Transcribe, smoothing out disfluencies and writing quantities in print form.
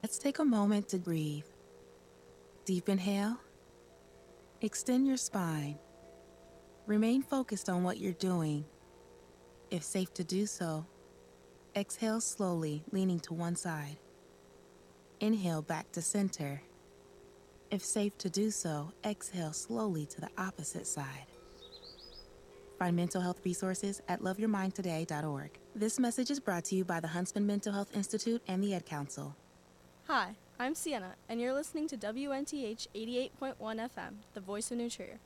Let's take a moment to breathe. Deep inhale. Extend your spine. Remain focused on what you're doing. If safe to do so, exhale slowly, leaning to one side. Inhale back to center. If safe to do so, exhale slowly to the opposite side. Find mental health resources at loveyourmindtoday.org. This message is brought to you by the Huntsman Mental Health Institute and the Ed Council. Hi, I'm Sienna, and you're listening to WNTH 88.1 FM, the voice of New Trier.